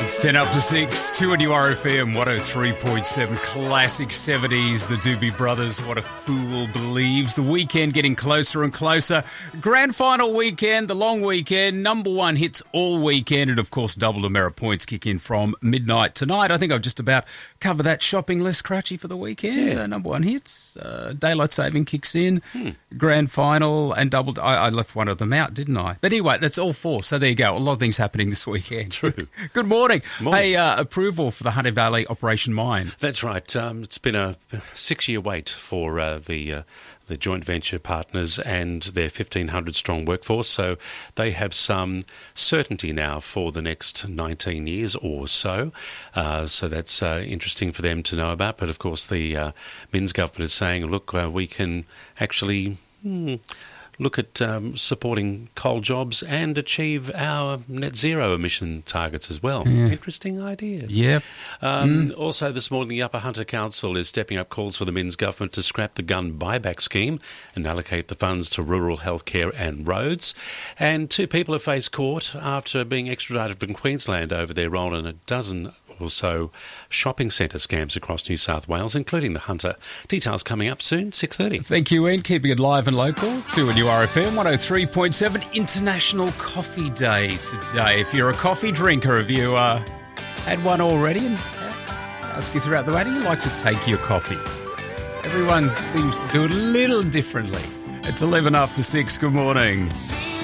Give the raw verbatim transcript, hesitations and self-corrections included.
It's ten up to six, two on your R F M, one oh three point seven, classic seventies, the Doobie Brothers, What a Fool Believes. The weekend getting closer and closer. Grand final weekend, the long weekend, number one hits all weekend, and of course double the merit points kick in from midnight tonight. I think I've just about covered that shopping list, Cratchy, for the weekend. Yeah. Uh, number one hits, uh, daylight saving kicks in, Hmm. grand final, and double. I, I left one of them out, didn't I? But anyway, that's all four. So there you go. A lot of things happening this weekend. True. Good morning. Morning. Hey, uh, approval for the Hunter Valley Operation Mine. That's right. Um, it's been a six-year wait for uh, the uh, the joint venture partners and their fifteen hundred strong workforce. So they have some certainty now for the next nineteen years or so. Uh, so that's uh, interesting for them to know about. But of course, the uh, Minns government is saying, look, uh, we can actually Hmm, look at um, supporting coal jobs and achieve our net zero emission targets as well. Yeah. Interesting idea. Yep. Um, mm. Also, this morning, the Upper Hunter Council is stepping up calls for the Minns government to scrap the gun buyback scheme and allocate the funds to rural healthcare and roads. And two people have faced court after being extradited from Queensland over their role in a dozen or so shopping centre scams across New South Wales, including the Hunter. Details coming up soon, six thirty. Thank you, Ian. Keeping it live and local. Two on U R F M, one oh three point seven. International Coffee Day today. If you're a coffee drinker, have you uh, had one already? And ask you throughout the day, do you like to take your coffee? Everyone seems to do it a little differently. It's eleven after six. Good morning.